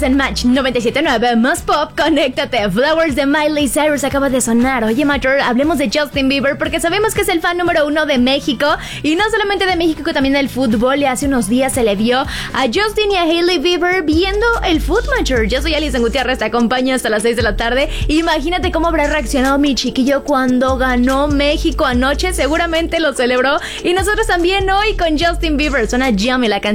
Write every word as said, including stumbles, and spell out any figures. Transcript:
en Match noventa y siete punto nueve, más pop, conéctate. Flowers de Miley Cyrus acaba de sonar. Oye, Mayor, hablemos de Justin Bieber porque sabemos que es el fan número uno de México. Y no solamente de México, también del fútbol. Y hace unos días se le vio a Justin y a Hailey Bieber viendo el fútbol, Mayor. Yo soy Alison Gutiérrez, te acompaño hasta las seis de la tarde. Imagínate cómo habrá reaccionado mi chiquillo cuando ganó México anoche. Seguramente lo celebró. Y nosotros también hoy con Justin Bieber. Suena Yummy la canción.